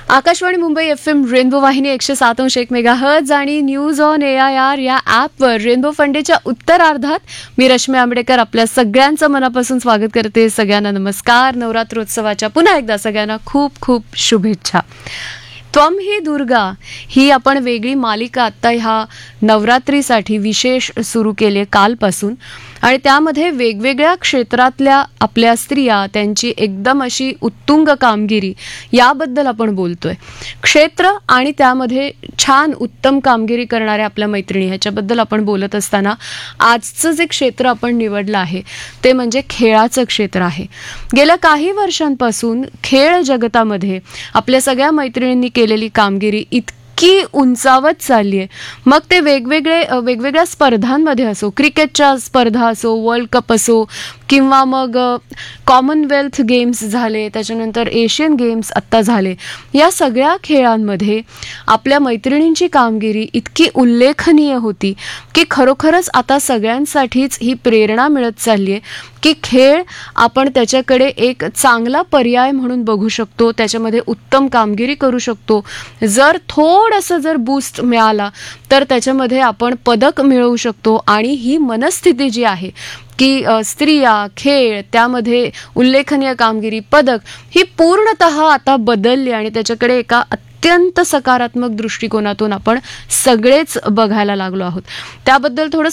Akashvani Mumbai FM rainbow वाहिनी 107.1 megahertz आणि news on AIR या ॲपवर रेनबो फंडेच्या उत्तरार्धात मी रश्मी आंबेडकर आपल्या सगळ्यांचं मनापासून स्वागत करते. सगळ्यांना नमस्कार. नवरात्रोत्सवाच्या पुन्हा एकदा सगळ्यांना खूप खूप शुभेच्छा. त्वम ही दुर्गा ही आपण वेगळी मालिका आत्ता ह्या नवरात्रीसाठी विशेष सुरू केली कालपासून आणि त्यामध्ये वेगवेगळ्या क्षेत्रातल्या आपल्या स्त्रिया त्यांची एकदम अशी उत्तुंग कामगिरी याबद्दल आपण बोलतोय. क्षेत्र आणि त्यामध्ये छान उत्तम कामगिरी करणाऱ्या आपल्या मैत्रिणी ह्याच्याबद्दल आपण बोलत असताना आजचं जे क्षेत्र आपण निवडलं आहे ते म्हणजे खेळाचं क्षेत्र आहे. गेल्या काही वर्षांपासून खेळ जगतामध्ये आपल्या सगळ्या मैत्रिणींनी केलेली कामगिरी इतकी उंचावत चालली आहे. मग ते वेगवेगळ्या स्पर्धांमध्ये असो, क्रिकेटच्या स्पर्धा असो, वर्ल्ड कप असो किंवा मग कॉमनवेल्थ गेम्स झाले, त्याच्यानंतर एशियन गेम्स आत्ता झाले. या सगळ्या खेळांमध्ये आपल्या मैत्रिणींची कामगिरी इतकी उल्लेखनीय होती की खरोखरच आता सगळ्यांसाठीच ही प्रेरणा मिळत चालली आहे की खेळ आपण त्याच्याकडे एक चांगला पर्याय म्हणून बघू शकतो, त्याच्यामध्ये उत्तम कामगिरी करू शकतो. जर थोडंसं बूस्ट मिळाला तर त्याच्यामध्ये आपण पदक मिळवू शकतो. आणि ही मनस्थिती जी आहे की स्त्रिया, खेळ, त्यामध्ये उल्लेखनीय कामगिरी, पदक ही पूर्णतः आता बदलली आणि त्याच्याकडे एका अत्यंत सकारात्मक दृष्टिकोनातून आपण सगळेच बघायला लागलो आहोत. त्याबद्दल थोडं